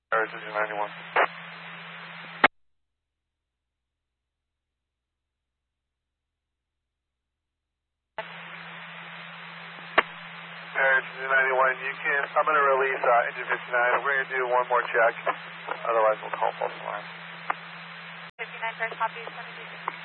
Heritage 91. Heritage 91, you can, I'm going to release engine 59. We're going to do one more check. Otherwise, we'll call false alarm. 59 first, copy, 72.